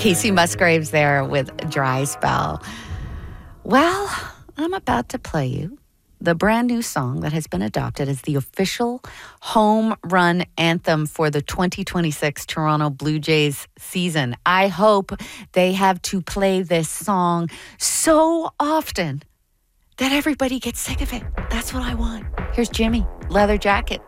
Casey Musgraves there with Dry Spell. Well, I'm about to play you the brand new song that has been adopted as the official home run anthem for the 2026 Toronto Blue Jays season. I hope they have to play this song so often that everybody gets sick of it. That's what I want. Here's Jimmy, Leather Jacket.